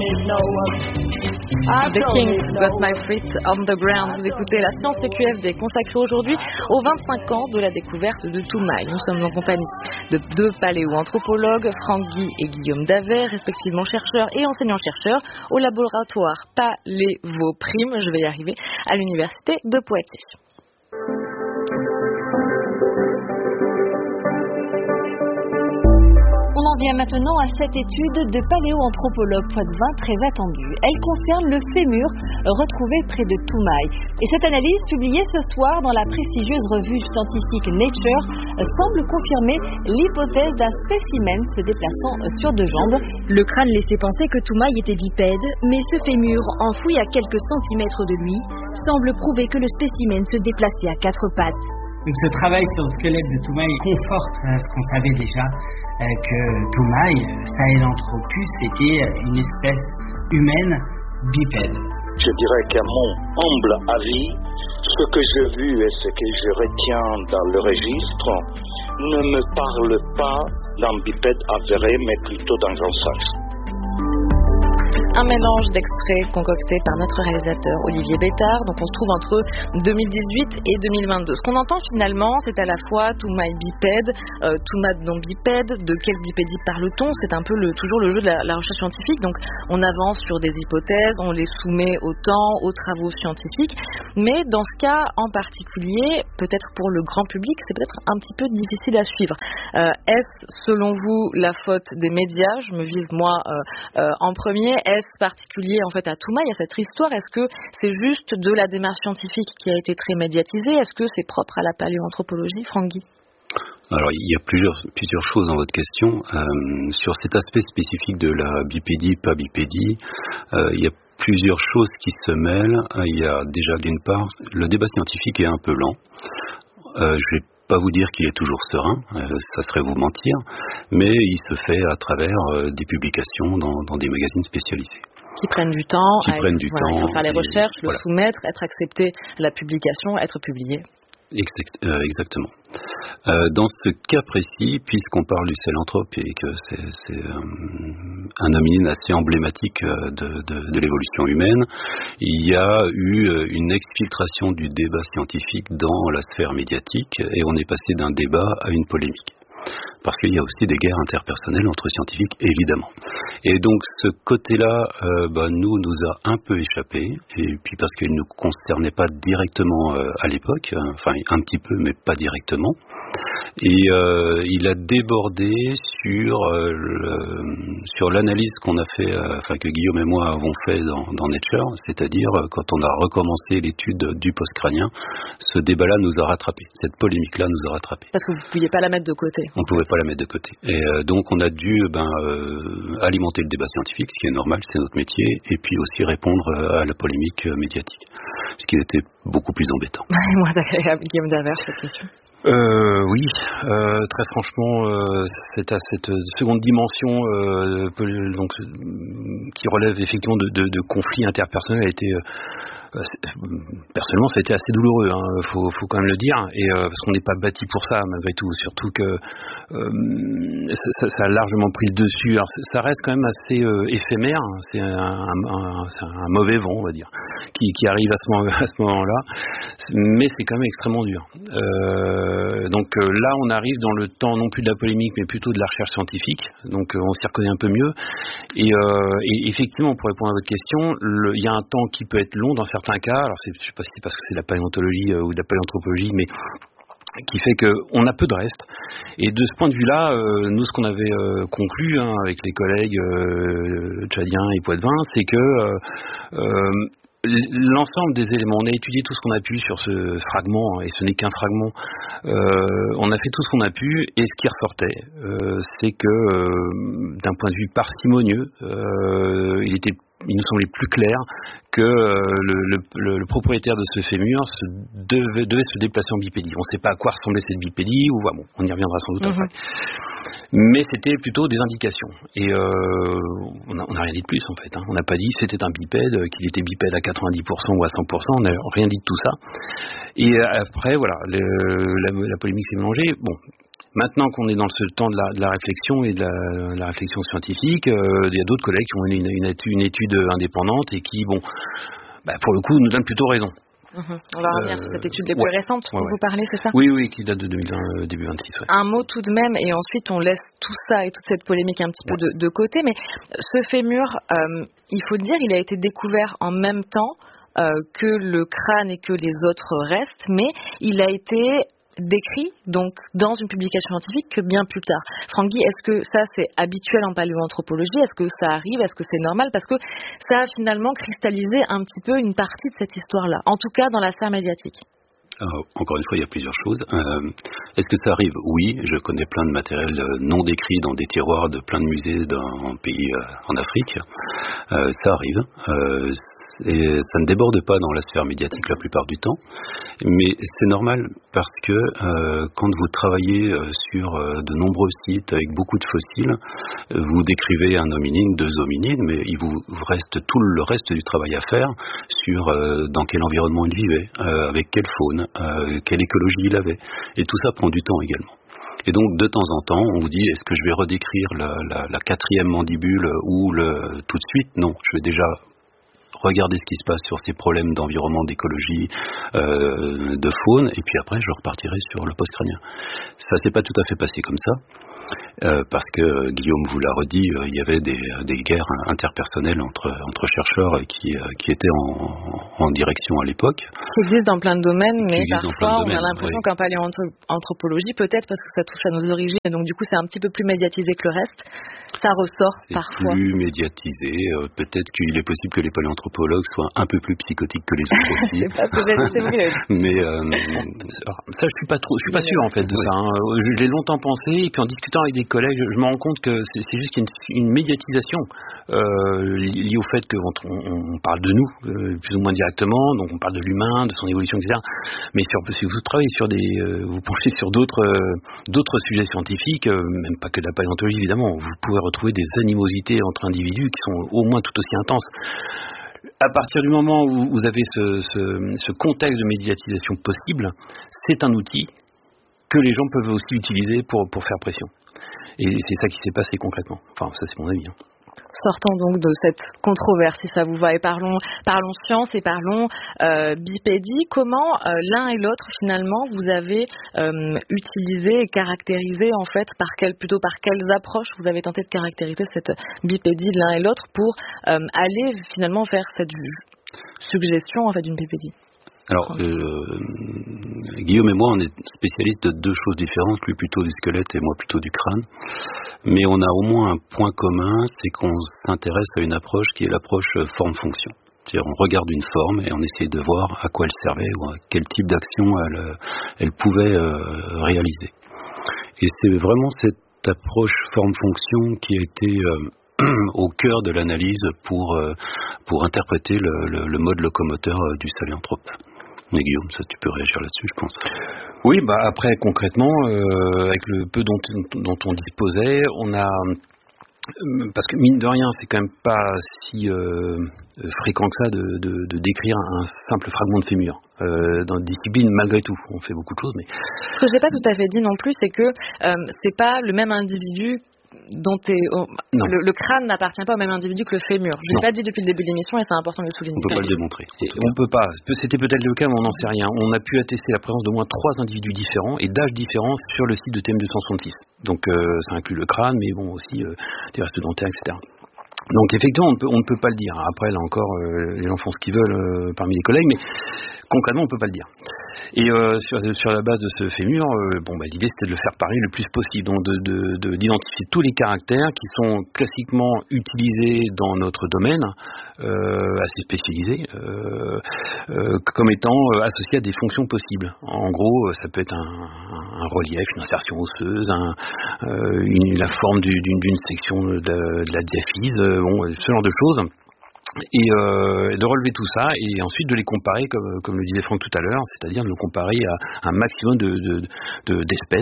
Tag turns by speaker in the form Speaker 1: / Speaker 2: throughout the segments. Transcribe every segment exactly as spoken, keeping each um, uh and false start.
Speaker 1: The Kings got my feet on the ground. Vous écoutez la Science C Q F D consacrée aujourd'hui aux vingt-cinq ans de la découverte de Toumaï. Nous sommes en compagnie de deux paléoanthropologues, Franck Guy et Guillaume Daver, respectivement chercheurs et enseignants-chercheurs au laboratoire Palévoprime, je vais y arriver, à l'université de Poitiers.
Speaker 2: On en vient maintenant à cette étude de paléoanthropologue Poitevin très attendue. Elle concerne le fémur retrouvé près de Toumaï. Et cette analyse, publiée ce soir dans la prestigieuse revue scientifique Nature, semble confirmer l'hypothèse d'un spécimen se déplaçant sur deux jambes.
Speaker 3: Le crâne laissait penser que Toumaï était bipède, mais ce fémur, enfoui à quelques centimètres de lui, semble prouver que le spécimen se déplaçait à quatre pattes.
Speaker 4: Donc ce travail sur le squelette de Toumaï conforte euh, ce qu'on savait déjà, euh, que Toumaï, Sahelanthropus, était une espèce humaine bipède.
Speaker 5: Je dirais qu'à mon humble avis, ce que j'ai vu et ce que je retiens dans le registre ne me parle pas d'un bipède avéré, mais plutôt d'un grand singe.
Speaker 1: Un mélange d'extraits concoctés par notre réalisateur Olivier Bétard. Donc on se trouve entre deux mille dix-huit et deux mille vingt-deux. Ce qu'on entend finalement, c'est à la fois Toumaï bipède, euh, Toumad non bipède. De quelle bipédie parle-t-on? C'est un peu le, toujours le jeu de la, la recherche scientifique. Donc on avance sur des hypothèses, on les soumet au temps, aux travaux scientifiques. Mais dans ce cas en particulier, peut-être pour le grand public, c'est peut-être un petit peu difficile à suivre. Euh, est-ce selon vous la faute des médias? Je me vise moi euh, euh, en premier. Est-ce particulier en fait à Toumaï, à cette histoire? Est-ce que c'est juste de la démarche scientifique qui a été très médiatisée? Est-ce que c'est propre à la paléoanthropologie, Franck Guy?
Speaker 6: Alors il y a plusieurs, plusieurs choses dans votre question. Euh, sur cet aspect spécifique de la bipédie, pas bipédie, euh, il y a plusieurs choses qui se mêlent. Il y a déjà d'une part, le débat scientifique est un peu lent. Euh, je vais pas vous dire qu'il est toujours serein, euh, ça serait vous mentir, mais il se fait à travers euh, des publications dans, dans des magazines spécialisés.
Speaker 1: Qui prennent du temps,
Speaker 6: qui
Speaker 1: à
Speaker 6: prennent
Speaker 1: être,
Speaker 6: du
Speaker 1: voilà,
Speaker 6: temps.
Speaker 1: Il faut faire les recherches, le
Speaker 6: voilà.
Speaker 1: soumettre, être accepté, la publication, être publié.
Speaker 6: Exact, euh, exactement. Euh, dans ce cas précis, puisqu'on parle du Sahelanthrope et que c'est, c'est euh, un hominine assez emblématique euh, de, de, de l'évolution humaine, il y a eu euh, une exfiltration du débat scientifique dans la sphère médiatique et on est passé d'un débat à une polémique. Parce qu'il y a aussi des guerres interpersonnelles entre scientifiques, évidemment. Et donc ce côté-là, euh, bah, nous, nous a un peu échappé, et puis parce qu'il ne nous concernait pas directement euh, à l'époque, hein, enfin un petit peu, mais pas directement. Et euh, il a débordé sur euh, le, sur l'analyse qu'on a fait, euh, enfin que Guillaume et moi avons fait dans, dans Nature, c'est-à-dire euh, quand on a recommencé l'étude du post-crânien, ce débat-là nous a rattrapés, cette polémique-là nous a rattrapés.
Speaker 1: Parce que vous ne pouviez pas la mettre de côté.
Speaker 6: On ne pouvait pas la mettre de côté. Et euh, donc on a dû ben, euh, alimenter le débat scientifique, ce qui est normal, c'est notre métier, et puis aussi répondre euh, à la polémique euh, médiatique, ce qui était beaucoup plus embêtant.
Speaker 1: Moi, agréable, Guillaume Daver, cette question.
Speaker 7: Euh, oui, euh, très franchement, euh, c'est à cette seconde dimension euh, donc, qui relève effectivement de, de, de conflits interpersonnels a été euh, personnellement ça a été assez douloureux, hein, faut, faut quand même le dire, et euh, parce qu'on n'est pas bâti pour ça malgré tout, surtout que euh, ça, ça a largement pris le dessus. Alors ça reste quand même assez euh, éphémère, c'est un, un, c'est un mauvais vent on va dire qui, qui arrive à ce, moment, à ce moment-là, mais c'est quand même extrêmement dur. Euh, donc euh, là on arrive dans le temps non plus de la polémique mais plutôt de la recherche scientifique, donc euh, on s'y reconnaît un peu mieux, et, euh, et effectivement pour répondre à votre question, le, il y a un temps qui peut être long dans certains cas, alors c'est, je ne sais pas si c'est parce que c'est de la paléontologie euh, ou de la paléanthropologie, mais qui fait qu'on a peu de reste. Et de ce point de vue-là, euh, nous, ce qu'on avait euh, conclu hein, avec les collègues euh, tchadiens et poitevins, c'est que euh, euh, l'ensemble des éléments, on a étudié tout ce qu'on a pu sur ce fragment, et ce n'est qu'un fragment, euh, on a fait tout ce qu'on a pu, et ce qui ressortait, euh, c'est que euh, d'un point de vue parcimonieux, euh, il était il nous semblait plus clair que euh, le, le, le propriétaire de ce fémur se devait, devait se déplacer en bipédie. On ne sait pas à quoi ressemblait cette bipédie, ou bon, on y reviendra sans doute mm-hmm. après. Mais c'était plutôt des indications. Et euh, on n'a rien dit de plus en fait. Hein. On n'a pas dit que c'était un bipède, qu'il était bipède à quatre-vingt-dix pour cent ou à cent pour cent. On n'a rien dit de tout ça. Et après, voilà, le, la, la polémique s'est mélangée. Bon. Maintenant qu'on est dans ce temps de la, de la réflexion et de la, la réflexion scientifique, euh, il y a d'autres collègues qui ont une, une, une étude indépendante et qui, bon, bah, pour le coup, nous donnent plutôt raison.
Speaker 1: Mmh. On va revenir euh, sur cette étude les
Speaker 7: ouais,
Speaker 1: plus récentes dont
Speaker 7: ouais, ouais.
Speaker 1: vous parlez, c'est ça?
Speaker 7: Oui, oui, qui date de deux mille vingt, euh, début vingt-six. Ouais.
Speaker 1: Un mot tout de même, et ensuite on laisse tout ça et toute cette polémique un petit ouais. peu de, de côté, mais ce fémur, euh, il faut dire, il a été découvert en même temps euh, que le crâne et que les autres restes, mais il a été décrit donc dans une publication scientifique que bien plus tard. Franck Guy, est-ce que ça c'est habituel en paléoanthropologie? Est-ce que ça arrive? Est-ce que c'est normal? Parce que ça a finalement cristallisé un petit peu une partie de cette histoire-là, en tout cas dans la sphère médiatique.
Speaker 6: Alors, encore une fois, il y a plusieurs choses. Euh, est-ce que ça arrive? Oui, je connais plein de matériel non décrit dans des tiroirs de plein de musées dans, en pays euh, en Afrique. Euh, ça arrive. Euh, Et ça ne déborde pas dans la sphère médiatique la plupart du temps, mais c'est normal parce que euh, quand vous travaillez euh, sur euh, de nombreux sites avec beaucoup de fossiles, euh, vous décrivez un hominide, deux hominines, mais il vous reste tout le reste du travail à faire sur euh, dans quel environnement il vivait, euh, avec quelle faune, euh, quelle écologie il avait, et tout ça prend du temps également. Et donc de temps en temps, on vous dit est-ce que je vais redécrire la, la, la quatrième mandibule ou le tout de suite? Non, je vais déjà regarder ce qui se passe sur ces problèmes d'environnement, d'écologie, euh, de faune, et puis après je repartirai sur le post-crânien. Ça s'est pas tout à fait passé comme ça, euh, parce que Guillaume vous l'a redit, euh, il y avait des, des guerres interpersonnelles entre, entre chercheurs qui, euh, qui étaient en, en direction à l'époque.
Speaker 1: Qui existent dans plein de domaines, mais parfois
Speaker 6: domaines,
Speaker 1: on a l'impression
Speaker 6: oui.
Speaker 1: qu'en paléoanthropologie, peut-être parce que ça touche à nos origines, et donc du coup c'est un petit peu plus médiatisé que le reste, ça ressort
Speaker 6: c'est
Speaker 1: parfois.
Speaker 6: Plus médiatisé, euh, peut-être qu'il est possible que les paléanthropologues soient un peu plus psychotiques que les autres aussi.
Speaker 1: C'est pas ce que j'ai dit, c'est vrai.
Speaker 6: Mais euh,
Speaker 7: ça, je suis pas trop, je suis pas sûr en fait de ça. Hein. Je l'ai longtemps pensé, et puis en discutant avec des collègues, je, je me rends compte que c'est, c'est juste une, une médiatisation euh, liée au fait qu'on on parle de nous euh, plus ou moins directement, donc on parle de l'humain, de son évolution, et cetera. Mais sur, si vous travaillez sur des, euh, vous penchez sur d'autres, euh, d'autres sujets scientifiques, euh, même pas que de la paléontologie évidemment, vous pouvez retrouver des animosités entre individus qui sont au moins tout aussi intenses. À partir du moment où vous avez ce, ce, ce contexte de médiatisation possible, c'est un outil que les gens peuvent aussi utiliser pour, pour faire pression. Et c'est ça qui s'est passé concrètement. Enfin, ça c'est mon avis. Hein.
Speaker 1: Sortons donc de cette controverse, si ça vous va, et parlons, parlons science et parlons euh, bipédie. Comment euh, l'un et l'autre, finalement, vous avez euh, utilisé et caractérisé, en fait, par quel, plutôt par quelles approches vous avez tenté de caractériser cette bipédie de l'un et l'autre pour euh, aller, finalement, vers cette suggestion, en fait, d'une bipédie?
Speaker 6: Alors, euh, Guillaume et moi, on est spécialistes de deux choses différentes, lui plutôt du squelette et moi plutôt du crâne. Mais on a au moins un point commun, c'est qu'on s'intéresse à une approche qui est l'approche forme-fonction. C'est-à-dire on regarde une forme et on essaie de voir à quoi elle servait ou à quel type d'action elle, elle pouvait euh, réaliser. Et c'est vraiment cette approche forme-fonction qui a été... Euh, au cœur de l'analyse pour, euh, pour interpréter le, le, le mode locomoteur euh, du saléanthrope. Mais Guillaume, ça, tu peux réagir là-dessus, je pense.
Speaker 7: Oui, bah après, concrètement, euh, avec le peu dont, dont on disposait, on a... Parce que mine de rien, c'est quand même pas si euh, fréquent que ça de, de, de décrire un simple fragment de fémur. Euh, dans des disciplines, malgré tout, on fait beaucoup de choses, mais...
Speaker 1: Ce que j'ai pas tout à fait dit non plus, c'est que euh, c'est pas le même individu dont est, oh, le, le crâne n'appartient pas au même individu que le fémur. Je l'ai pas dit depuis le début de l'émission et c'est important de le souligner.
Speaker 6: On peut pas le démontrer.
Speaker 7: On peut pas. C'était peut-être le cas, mais on n'en sait rien. On a pu attester la présence d'au moins trois individus différents et d'âges différents sur le site de T M deux cent soixante-six. Donc euh, ça inclut le crâne, mais bon aussi euh, des restes dentaires, et cetera. Donc effectivement, on, peut, on ne peut pas le dire. Après, là encore, euh, les gens font ce qu'ils veulent euh, parmi les collègues, mais concrètement, on ne peut pas le dire. Et euh, sur, sur la base de ce fémur, euh, bon, bah, l'idée c'était de le faire parler le plus possible, donc de, de, de, d'identifier tous les caractères qui sont classiquement utilisés dans notre domaine, euh, assez spécialisé, euh, euh, comme étant euh, associés à des fonctions possibles. En gros, ça peut être un, un, un relief, une insertion osseuse, un, euh, une, la forme du, d'une, d'une section de, de la diaphyse, euh, bon, ce genre de choses. Et euh, de relever tout ça et ensuite de les comparer comme, comme le disait Franck tout à l'heure, c'est-à-dire de le comparer à un maximum de, de, de, d'espèces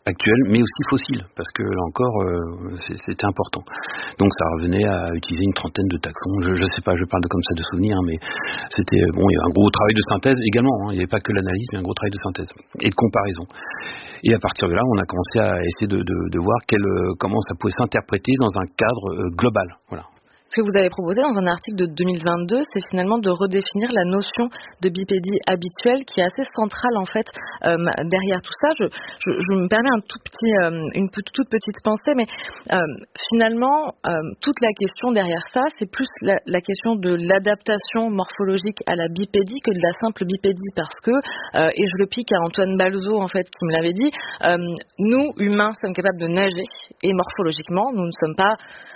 Speaker 7: actuels, mais aussi fossiles, parce que là encore, euh, c'était important. Donc ça revenait à utiliser une trentaine de taxons. Je ne sais pas, je parle de, comme ça de souvenirs, mais c'était bon. Il y a un gros travail de synthèse également. Hein, il n'y avait pas que l'analyse, mais un gros travail de synthèse et de comparaison. Et à partir de là, on a commencé à essayer de, de, de voir quel, comment ça pouvait s'interpréter dans un cadre euh, global. Voilà.
Speaker 1: Ce que vous avez proposé dans un article de deux mille vingt-deux, c'est finalement de redéfinir la notion de bipédie habituelle qui est assez centrale en fait euh, derrière tout ça. Je, je, je me permets un tout petit, euh, une toute petite pensée, mais euh, finalement, euh, toute la question derrière ça, c'est plus la, la question de l'adaptation morphologique à la bipédie que de la simple bipédie, parce que, euh, et je le pique à Antoine Balzo en fait qui me l'avait dit, euh, nous humains sommes capables de nager et morphologiquement, nous ne sommes pas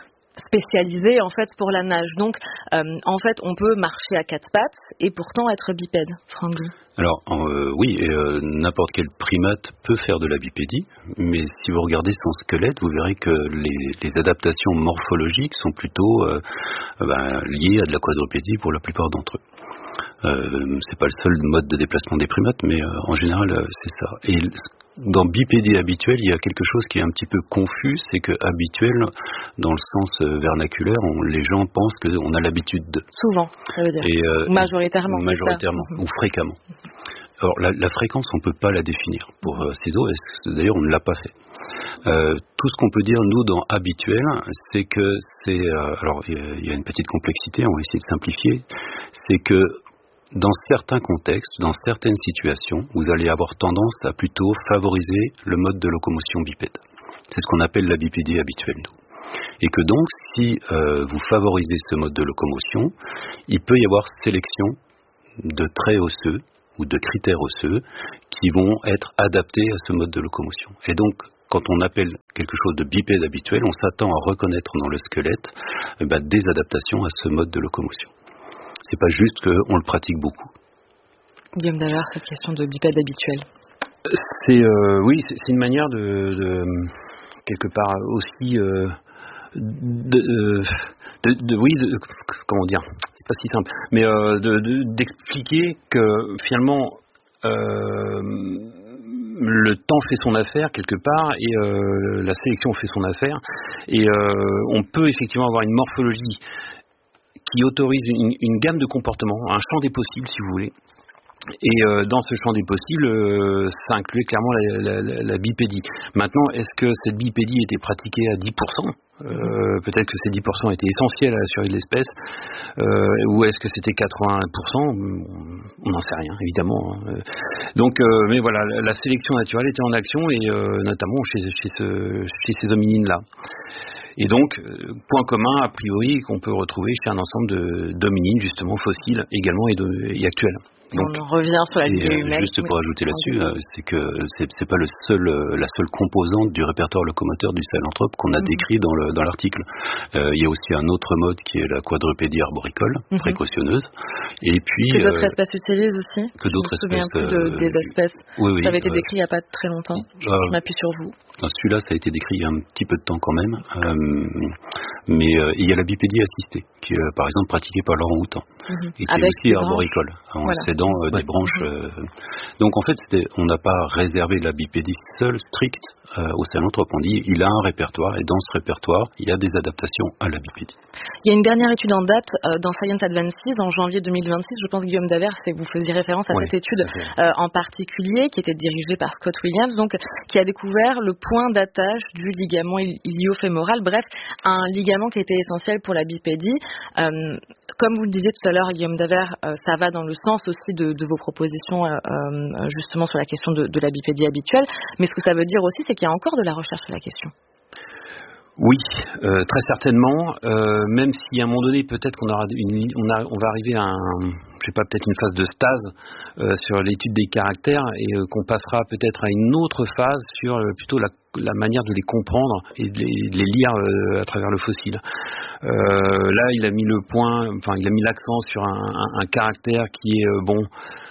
Speaker 1: spécialisé en fait pour la nage. Donc euh, en fait on peut marcher à quatre pattes et pourtant être bipède. Franck Glu.
Speaker 6: Alors euh, oui, et, euh, n'importe quel primate peut faire de la bipédie, mais si vous regardez son squelette, vous verrez que les, les adaptations morphologiques sont plutôt euh, ben, liées à de la quadrupédie pour la plupart d'entre eux. Euh, c'est pas le seul mode de déplacement des primates, mais euh, en général euh, c'est ça. Et dans bipédie habituelle, il y a quelque chose qui est un petit peu confus, c'est que habituel, dans le sens euh, vernaculaire, on, les gens pensent qu'on a l'habitude de.
Speaker 1: Souvent, ça veut dire.
Speaker 6: Et, euh,
Speaker 1: majoritairement.
Speaker 6: Majoritairement, ou fréquemment. Alors la, la fréquence, on peut pas la définir pour euh, ciseaux, et d'ailleurs on ne l'a pas fait. Euh, tout ce qu'on peut dire nous dans habituel, c'est que c'est, euh, alors il y a une petite complexité, on va essayer de simplifier, c'est que dans certains contextes, dans certaines situations, vous allez avoir tendance à plutôt favoriser le mode de locomotion bipède. C'est ce qu'on appelle la bipédie habituelle, nous. Et que donc, si euh, vous favorisez ce mode de locomotion, il peut y avoir sélection de traits osseux ou de critères osseux qui vont être adaptés à ce mode de locomotion. Et donc, quand on appelle quelque chose de bipède habituel, on s'attend à reconnaître dans le squelette eh ben, des adaptations à ce mode de locomotion. C'est pas juste qu'on le pratique beaucoup.
Speaker 1: Guillaume Daver, cette question de bipède habituel.
Speaker 7: C'est euh, oui, c'est, c'est une manière de, de quelque part aussi euh, de, de, de oui, de, comment dire, c'est pas si simple, mais euh, de, de, d'expliquer que finalement euh, le temps fait son affaire quelque part et euh, la sélection fait son affaire et euh, on peut effectivement avoir une morphologie qui autorise une, une gamme de comportements, un champ des possibles si vous voulez. Et euh, dans ce champ des possibles, euh, ça incluait clairement la, la, la bipédie. Maintenant, est-ce que cette bipédie était pratiquée à dix pour cent euh, Peut-être que ces dix pour cent étaient essentiels à la survie de l'espèce, euh, ou est-ce que c'était quatre-vingts pour cent On n'en sait rien, évidemment. Hein. Donc, euh, mais voilà, la, la sélection naturelle était en action, et euh, notamment chez, chez, ce, chez ces hominines-là. Et donc, euh, point commun, a priori, qu'on peut retrouver chez un ensemble de d'hominines, justement fossiles, également et, de, et actuels.
Speaker 1: Donc, on revient sur la vie
Speaker 6: euh,
Speaker 1: humaine.
Speaker 6: Juste pour ajouter là-dessus, euh, c'est que c'est, c'est pas le seul, euh, la seule composante du répertoire locomoteur du sahelanthrope qu'on a mmh. décrit dans, le, dans l'article. Euh, il y a aussi un autre mode qui est la quadrupédie arboricole, mmh. précautionneuse. Et puis
Speaker 1: que d'autres
Speaker 6: euh,
Speaker 1: espèces utilisent aussi.
Speaker 6: Que d'autres
Speaker 1: Je me souviens
Speaker 6: espèces.
Speaker 1: Plus de,
Speaker 6: euh,
Speaker 1: des espèces.
Speaker 6: Oui, oui,
Speaker 1: ça avait été
Speaker 6: euh,
Speaker 1: décrit il n'y a pas très longtemps. Je, euh, je m'appuie sur vous.
Speaker 6: Celui-là, ça a été décrit il y a un petit peu de temps quand même. Euh, mais euh, il y a la bipédie assistée, qui est euh, par exemple pratiquée par l'orang-outan, mmh. et qui
Speaker 1: Avec
Speaker 6: est aussi arboricole, en voilà. cédant euh, des ouais. branches. Euh, donc en fait, c'était, on n'a pas réservé la bipédie seule, stricte, euh, au sahelanthrope. On dit il a un répertoire, et dans ce répertoire, il y a des adaptations à la bipédie.
Speaker 1: Il y a une dernière étude en date euh, dans Science Advances en janvier deux mille vingt-six. Je pense, Guillaume Daver, c'est que vous faisiez référence à ouais, cette étude euh, en particulier, qui était dirigée par Scott Williams, donc qui a découvert le point d'attache du ligament iliofémoral, bref, un ligament qui était essentiel pour la bipédie. Euh, comme vous le disiez tout à l'heure, Guillaume Daver, euh, ça va dans le sens aussi de, de vos propositions, euh, euh, justement sur la question de, de la bipédie habituelle. Mais ce que ça veut dire aussi, c'est qu'il y a encore de la recherche sur la question.
Speaker 7: Oui, euh, très certainement. Euh, même si à un moment donné, peut-être qu'on aura une, on, a, on va arriver à, un, je sais pas, peut-être une phase de stase euh, sur l'étude des caractères et euh, qu'on passera peut-être à une autre phase sur euh, plutôt la, la manière de les comprendre et de les, de les lire euh, à travers le fossile. Euh, là, il a mis le point, enfin, il a mis l'accent sur un, un, un caractère qui est euh, bon.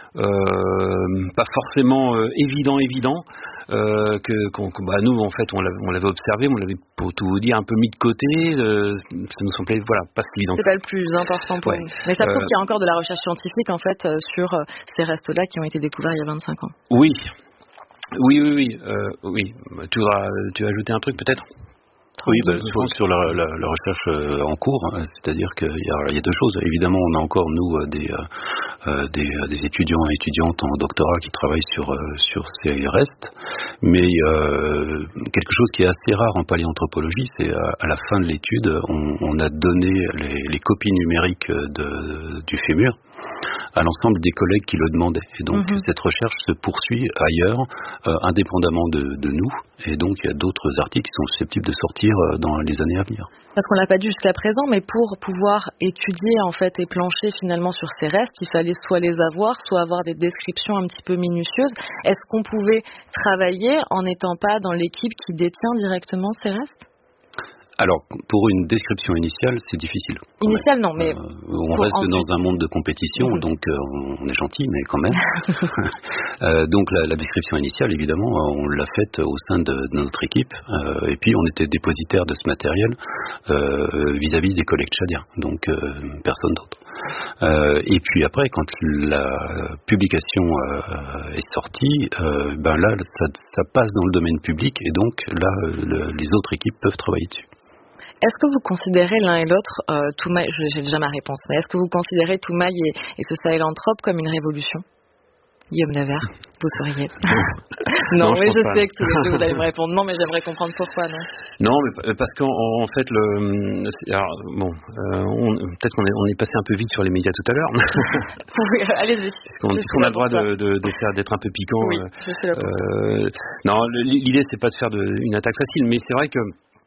Speaker 7: Euh, pas forcément euh, évident évident euh, que qu'on, bah nous en fait on l'avait, on l'avait observé, on l'avait pour tout vous dire un peu mis de côté, euh, ça nous semblait voilà pas si évident.
Speaker 1: C'est pas le plus important pour ouais. nous. Mais ça prouve euh, qu'il y a encore de la recherche scientifique en fait euh, sur euh, ces restes-là qui ont été découverts il y a vingt-cinq ans.
Speaker 7: Oui. Oui, oui, oui. Euh, oui. Tu vas, tu vas ajouter un truc peut-être ?
Speaker 6: Oui, bah, sur, sur la, la, la recherche euh, en cours, hein, c'est-à-dire qu'il y a, il y a deux choses. Évidemment, on a encore, nous, euh, des, euh, des, des étudiants et étudiantes en doctorat qui travaillent sur, euh, sur ces restes, mais euh, quelque chose qui est assez rare en paléanthropologie, c'est à, à la fin de l'étude, on, on a donné les, les copies numériques de, du fémur à l'ensemble des collègues qui le demandaient. Et donc, mm-hmm. cette recherche se poursuit ailleurs, euh, indépendamment de, de nous. Et donc, il y a d'autres articles qui sont susceptibles de sortir euh, dans les années à venir.
Speaker 1: Parce qu'on l'a pas dit jusqu'à présent, mais pour pouvoir étudier en fait et plancher finalement sur ces restes, il fallait soit les avoir, soit avoir des descriptions un petit peu minutieuses. Est-ce qu'on pouvait travailler en n'étant pas dans l'équipe qui détient directement ces restes ?
Speaker 6: Alors, pour une description initiale, c'est difficile.
Speaker 1: Initiale, non, mais...
Speaker 6: Euh, on reste dans ensuite. un monde de compétition, mmh. donc euh, on est gentil, mais quand même. euh, donc la, la description initiale, évidemment, on l'a faite au sein de, de notre équipe, euh, et puis on était dépositaire de ce matériel euh, vis-à-vis des collègues tchadiens, donc euh, personne d'autre. Euh, et puis après, quand la publication euh, est sortie, euh, ben là, ça, ça passe dans le domaine public, et donc là, le, les autres équipes peuvent travailler dessus.
Speaker 1: Est-ce que vous considérez l'un et l'autre, euh, Toumaï, j'ai déjà ma réponse, mais est-ce que vous considérez Toumaï et, et ce Sahelanthrope comme une révolution ? Guillaume Davert, vous souriez. non, non, mais je, je sais que tous les deux vous allez me répondre non, mais j'aimerais comprendre pourquoi, non ?
Speaker 7: Non, mais parce qu'en en fait, le, alors, bon, euh, on, peut-être qu'on est, on est passé un peu vite sur les médias tout à l'heure.
Speaker 1: oui, allez-y.
Speaker 7: Parce qu'on a le droit de, de, de faire, d'être un peu piquant.
Speaker 1: Oui, je suis là pour
Speaker 7: euh, ça. Non, l'idée c'est pas de faire de, une attaque facile, mais c'est vrai que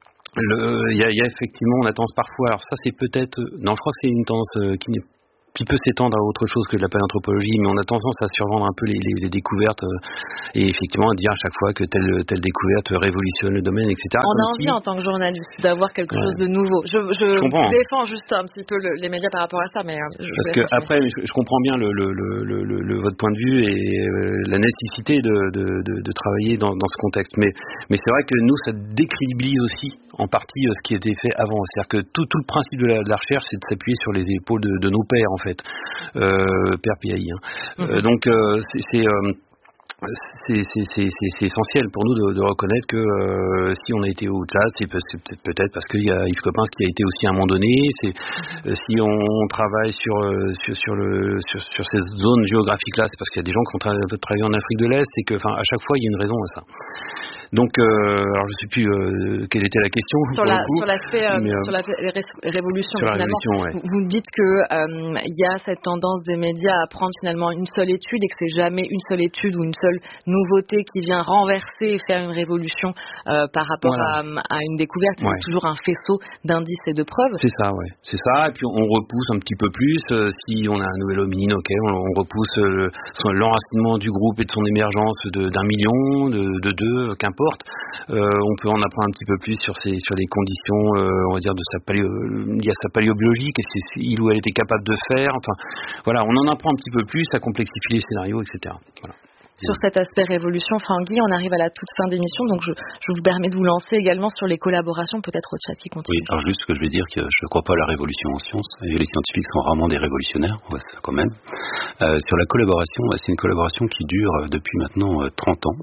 Speaker 7: il y, y a effectivement, on a tendance parfois, alors ça c'est peut-être, non je crois que c'est une tendance euh, qui, qui peut s'étendre à autre chose que de la paléanthropologie, mais on a tendance à survendre un peu les, les, les découvertes euh, et effectivement à dire à chaque fois que telle, telle découverte révolutionne le domaine, et cetera.
Speaker 1: On a envie si... en tant que journaliste d'avoir quelque ouais. chose de nouveau. Je, je, je défends juste un petit peu le, les médias par rapport à ça, mais je,
Speaker 7: parce que après, je, je comprends bien le, le, le, le, le, votre point de vue et euh, la nécessité de, de, de, de travailler dans, dans ce contexte, mais, mais c'est vrai que nous ça décrédibilise aussi en partie euh, ce qui était fait avant. C'est-à-dire que tout, tout le principe de la, de la recherche, c'est de s'appuyer sur les épaules de, de nos pères, en fait. Euh, Père P A I. Hein. Mm-hmm. Euh, donc, euh, c'est... c'est euh, C'est, c'est, c'est, c'est, c'est essentiel pour nous de, de reconnaître que euh, si on a été au Tchad, c'est, c'est peut-être, peut-être parce qu'il y a Yves Coppens qui a été aussi à un moment donné. C'est, mm-hmm. euh, si on, on travaille sur, sur, sur, le, sur, sur ces zones géographiques-là, c'est parce qu'il y a des gens qui ont tra- travaillé en Afrique de l'Est et que, enfin, à chaque fois, il y a une raison à ça. Donc, euh, alors je ne sais plus euh, quelle était la question.
Speaker 1: Sur, la, coup, sur l'aspect, euh, mais, euh, sur la ré- révolution,
Speaker 7: sur
Speaker 1: finalement.
Speaker 7: La révolution, ouais.
Speaker 1: Vous me dites que il euh, y a cette tendance des médias à prendre finalement une seule étude et que c'est jamais une seule étude ou une seule nouveauté qui vient renverser et faire une révolution euh, par rapport voilà. à, à une découverte. Ouais. C'est toujours un faisceau d'indices et de preuves.
Speaker 7: C'est ça, ouais. C'est ça. Et puis on repousse un petit peu plus. Euh, si on a un nouvel hominine, ok, on, on repousse euh, son, l'enracinement du groupe et de son émergence de, d'un million, de, de deux, qu'importe. Euh, on peut en apprendre un petit peu plus sur, ces, sur les conditions, euh, on va dire, de sa paléo, il y a sa paléobiologie, qu'est-ce qu'il ou elle était capable de faire. Enfin, voilà, on en apprend un petit peu plus, ça complexifie les scénarios, et cetera. Voilà.
Speaker 1: Sur cet aspect révolution, Franck Guy, on arrive à la toute fin d'émission, donc je, je vous permets de vous lancer également sur les collaborations, peut-être au chat qui continue.
Speaker 6: Oui, alors juste ce que je vais dire, que je ne crois pas à la révolution en sciences, et les scientifiques sont rarement des révolutionnaires, quand même. Euh, sur la collaboration, c'est une collaboration qui dure depuis maintenant trente ans.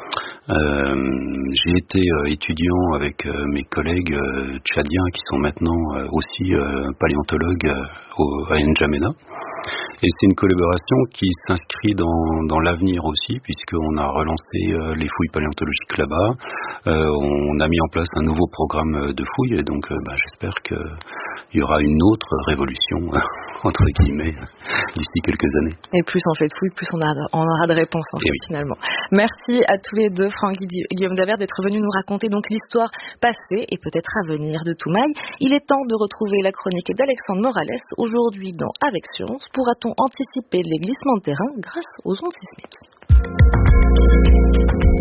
Speaker 6: Euh, j'ai été euh, étudiant avec euh, mes collègues euh, tchadiens qui sont maintenant euh, aussi euh, paléontologues euh, au, à N'Djamena. Et c'est une collaboration qui s'inscrit dans, dans l'avenir aussi, puisqu'on a relancé euh, les fouilles paléontologiques là-bas. Euh, on a mis en place un nouveau programme de fouilles, et donc euh, bah, j'espère qu'il y aura une autre révolution, entre guillemets, d'ici quelques années.
Speaker 1: Et plus on fait de fouilles, plus on, a, on aura de réponses, en fait, oui. finalement. Merci à tous les deux, Franck Guy et Guillaume Davert, d'être venus nous raconter donc l'histoire passée et peut-être à venir de Toumaï. Il est temps de retrouver la chronique d'Alexandre Morales, aujourd'hui dans Avec Science. Pourra-t-on anticiper les glissements de terrain grâce aux ondes sismiques ?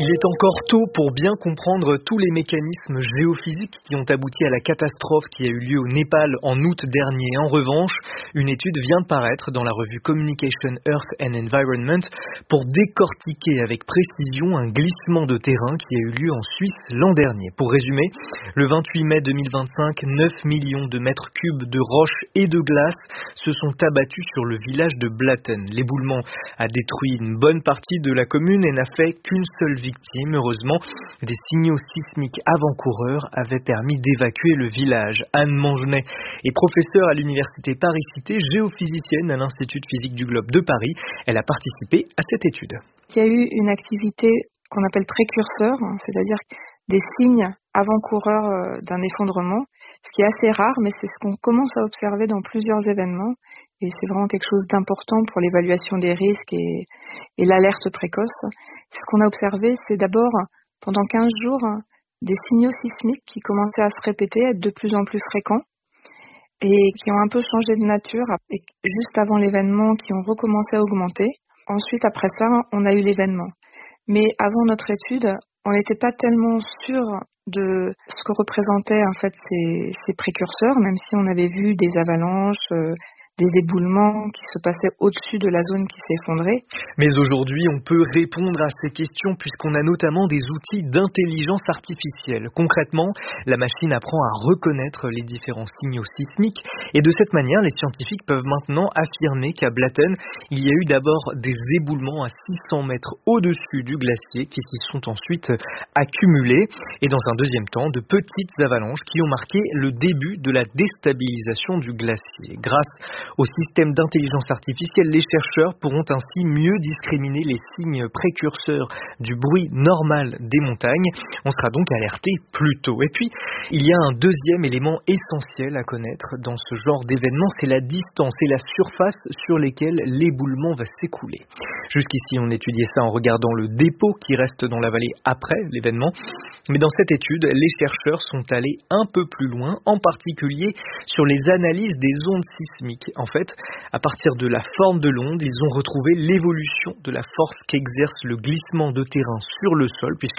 Speaker 8: Il est encore tôt pour bien comprendre tous les mécanismes géophysiques qui ont abouti à la catastrophe qui a eu lieu au Népal en août dernier. En revanche, une étude vient de paraître dans la revue Communication Earth and Environment pour décortiquer avec précision un glissement de terrain qui a eu lieu en Suisse l'an dernier. Pour résumer, le vingt-huit mai deux mille vingt-cinq, neuf millions de mètres cubes de roches et de glace se sont abattus sur le village de Blatten. L'éboulement a détruit une bonne partie de la commune et n'a fait qu'une seule victime. Heureusement, des signaux sismiques avant-coureurs avaient permis d'évacuer le village. Anne Mangenet est professeure à l'université Paris-Cité, géophysicienne à l'Institut de physique du globe de Paris. Elle a participé à cette étude.
Speaker 9: Il y a eu une activité qu'on appelle précurseur, c'est-à-dire des signes avant-coureurs d'un effondrement, ce qui est assez rare, mais c'est ce qu'on commence à observer dans plusieurs événements. Et c'est vraiment quelque chose d'important pour l'évaluation des risques et, et l'alerte précoce. Ce qu'on a observé, c'est d'abord, pendant quinze jours, des signaux sismiques qui commençaient à se répéter, à être de plus en plus fréquents, et qui ont un peu changé de nature, et juste avant l'événement, qui ont recommencé à augmenter. Ensuite, après ça, on a eu l'événement. Mais avant notre étude, on n'était pas tellement sûr de ce que représentaient en fait ces, ces précurseurs, même si on avait vu des avalanches, euh, des éboulements qui se passaient au-dessus de la zone qui s'est effondrée.
Speaker 8: Mais aujourd'hui, on peut répondre à ces questions puisqu'on a notamment des outils d'intelligence artificielle. Concrètement, la machine apprend à reconnaître les différents signaux sismiques et de cette manière, les scientifiques peuvent maintenant affirmer qu'à Blatten, il y a eu d'abord des éboulements à six cents mètres au-dessus du glacier qui s'y sont ensuite accumulés et dans un deuxième temps, de petites avalanches qui ont marqué le début de la déstabilisation du glacier. Grâce au système d'intelligence artificielle, les chercheurs pourront ainsi mieux discriminer les signes précurseurs du bruit normal des montagnes. On sera donc alerté plus tôt. Et puis, il y a un deuxième élément essentiel à connaître dans ce genre d'événement, c'est la distance et la surface sur lesquelles l'éboulement va s'écouler. Jusqu'ici, on étudiait ça en regardant le dépôt qui reste dans la vallée après l'événement. Mais dans cette étude, les chercheurs sont allés un peu plus loin, en particulier sur les analyses des ondes sismiques. En fait, à partir de la forme de l'onde, ils ont retrouvé l'évolution de la force qu'exerce le glissement de terrain sur le sol, puisque